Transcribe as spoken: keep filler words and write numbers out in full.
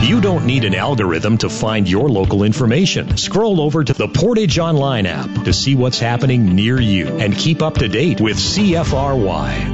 You don't need an algorithm to find your local information. Scroll over to the Portage Online app to see what's happening near you and keep up to date with C F R Y.